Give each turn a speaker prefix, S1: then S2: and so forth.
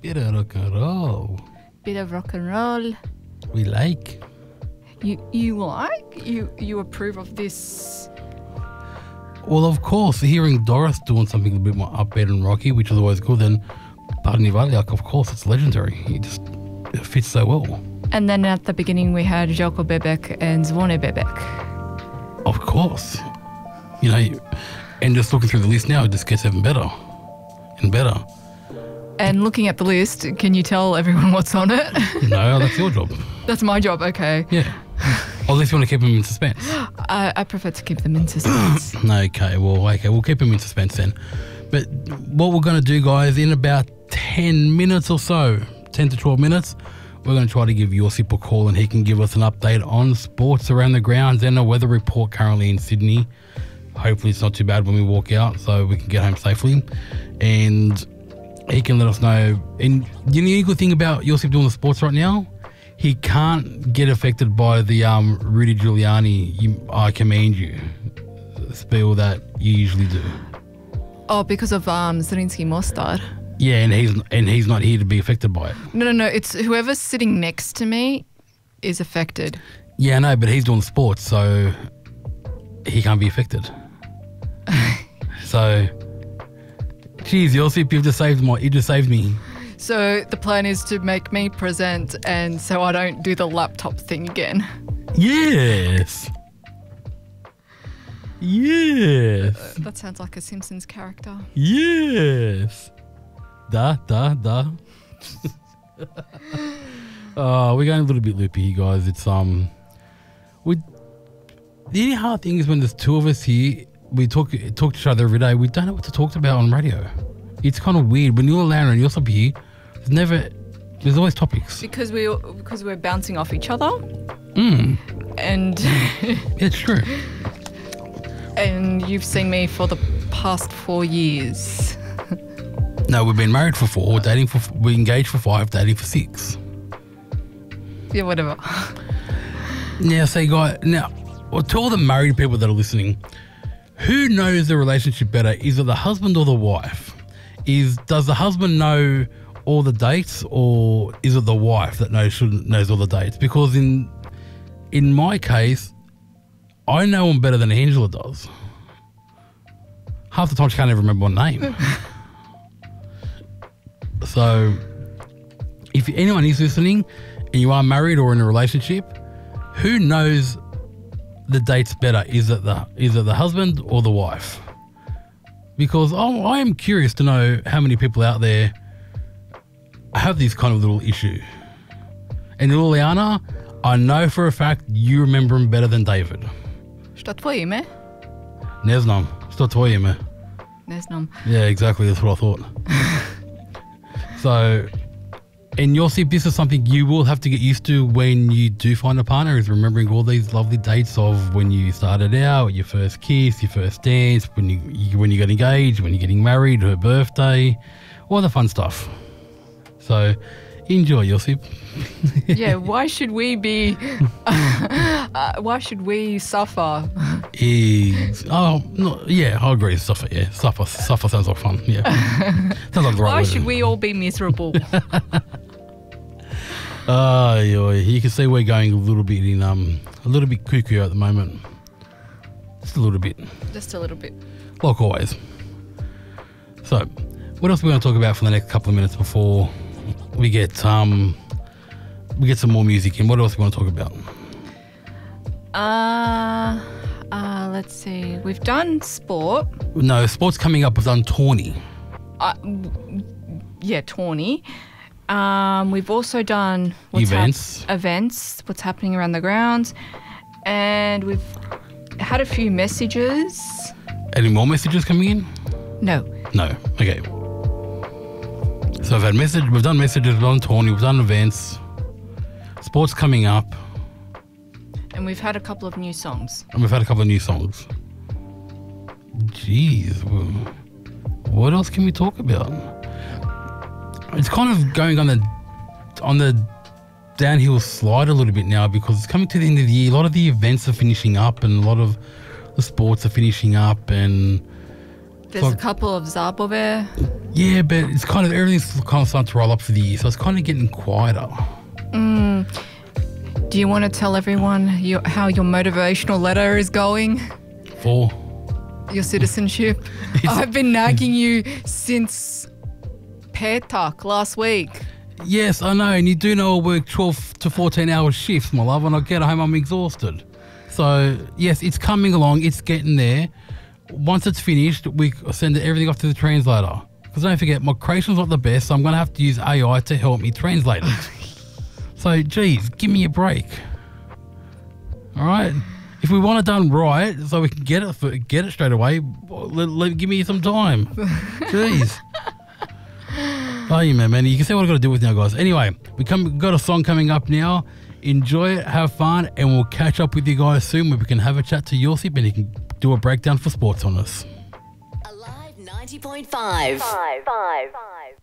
S1: Bit of rock and roll.
S2: Bit of rock and roll.
S1: We like.
S2: You like? You approve of this?
S1: Well, of course, hearing Doris doing something a bit more upbeat and rocky, which is always good, then Barney Valiak, of course, it's legendary. It fits so well.
S2: And then at the beginning we had Joko Bebek and Zvone Bebek.
S1: Of course. You know, and just looking through the list now, it just gets even better and better.
S2: And looking at the list, can you tell everyone what's on it?
S1: No, that's your job.
S2: That's my job, okay.
S1: Yeah. Or at least you want to keep them in suspense.
S2: I prefer to keep them in suspense.
S1: Okay, we'll keep them in suspense then. But what we're going to do, guys, in about 10 minutes or so, 10 to 12 minutes, we're going to try to give Josip a call and he can give us an update on sports around the grounds and a weather report currently in Sydney. Hopefully it's not too bad when we walk out so we can get home safely. And he can let us know. And the only good thing about Josip doing the sports right now, he can't get affected by the Rudy Giuliani, I commend you, spiel that you usually do.
S2: Oh, because of Zrinski Mostar.
S1: Yeah, and he's not here to be affected by it.
S2: No. It's whoever's sitting next to me is affected.
S1: Yeah, I know, but he's doing sports, so he can't be affected. So, geez, Josip, you just saved me.
S2: So the plan is to make me present and so I don't do the laptop thing again.
S1: Yes.
S2: That sounds like a Simpsons character.
S1: Yes. Da. We're going a little bit loopy here, guys. It's the only hard thing is when there's two of us here, we talk to each other every day. We don't know what to talk about on radio. It's kind of weird. When you're Lara and you're up here, there's always topics.
S2: Because we're bouncing off each other. And
S1: it's true.
S2: And you've seen me for the past 4 years.
S1: No, we've been married for 4, we're engaged for 5, dating for 6.
S2: Yeah, whatever.
S1: Now, to all the married people that are listening, who knows the relationship better? Is it the husband or the wife? Does the husband know all the dates, or is it the wife that knows all the dates? Because in my case, I know them better than Angela does. Half the time she can't even remember my name. So, if anyone is listening and you are married or in a relationship, who knows the dates better? Is it the husband or the wife? Because I am curious to know how many people out there have this kind of little issue. And Liliana, I know for a fact you remember him better than David.
S2: Šta tvoje ime?
S1: Ne znam. Šta tvoje ime?
S2: Ne znam.
S1: Yeah, exactly. That's what I thought. So, and Josip, this is something you will have to get used to when you do find a partner, is remembering all these lovely dates of when you started out, your first kiss, your first dance, when you got engaged, when you're getting married, her birthday, all the fun stuff. So, enjoy, Josip.
S2: Yeah, why should we suffer?
S1: I agree, suffer, yeah. Suffer sounds like fun, yeah. Sounds like the right
S2: Why
S1: word.
S2: should we all be miserable?
S1: You can see we're going a little bit cuckoo at the moment. Just a little bit.
S2: Just a little bit.
S1: Like always. So, what else are we going to talk about for the next couple of minutes before we get some more music in? What else do we want to talk about?
S2: Let's see. We've done sport.
S1: No, sport's coming up. We've done tourney.
S2: Tourney. We've also done events, what's happening around the grounds, and we've had a few messages.
S1: Any more messages coming in?
S2: No.
S1: Okay. So we've done messages, we've done tourney, we've done events. Sport's coming up.
S2: And we've had a couple of new songs.
S1: Jeez. What else can we talk about? It's kind of going on the downhill slide a little bit now because it's coming to the end of the year. A lot of the events are finishing up and a lot of the sports are finishing up, and
S2: there's a couple of Zabove
S1: Yeah, but it's kind of everything's kind of starting to roll up for the year, so it's kind of getting quieter.
S2: Do you want to tell everyone how your motivational letter is going?
S1: For
S2: your citizenship? I've been nagging you since Petak last week.
S1: Yes, I know, and you do know I work 12 to 14 hour shifts, my love, and I get home, I'm exhausted. So, yes, it's coming along, it's getting there. Once it's finished, we send everything off to the translator. Because don't forget, my creation's not the best, so I'm going to have to use AI to help me translate it. So, geez, give me a break. All right? If we want it done right, so we can get it straight away, give me some time. Jeez. Oh, you man. You can see what I've got to do with now, guys. Anyway, got a song coming up now. Enjoy it, have fun, and we'll catch up with you guys soon where we can have a chat to Yorsip and he can do a breakdown for sports on us.
S3: Alive 90.5.